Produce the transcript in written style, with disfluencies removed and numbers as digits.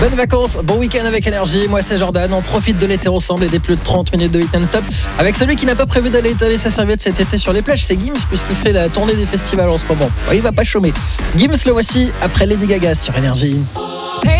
Bonnes vacances, bon week-end avec Énergie. Moi c'est Jordan, on profite de l'été ensemble et des plus de 30 minutes de hit non-stop. Avec celui qui n'a pas prévu d'aller étaler sa serviette cet été sur les plages, c'est Gims, puisqu'il fait la tournée des festivals en ce moment. Il va pas chômer. Gims, le voici après Lady Gaga sur Énergie.